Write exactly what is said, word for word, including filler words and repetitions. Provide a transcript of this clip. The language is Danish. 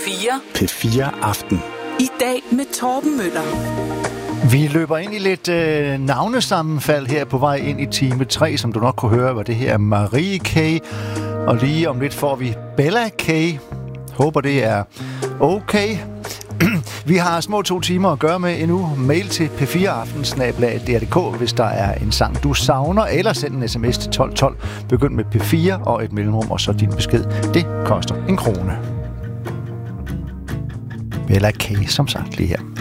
fire. P fire Aften. I dag med Torben Møller. Vi løber ind i lidt øh, navnesammenfald her på vej ind i time tre, som du nok kunne høre, var det her Marie K. Og lige om lidt får vi Bella K. Håber det er okay. Vi har små to timer at gøre med endnu. Mail til p fire aften snabel-a d r punktum d k, hvis der er en sang, du savner, eller send en sms til tolv tolv. Begynd med P fire og et mellemrum, og så din besked. Det koster en krone. Bella K, som sagt, lige her.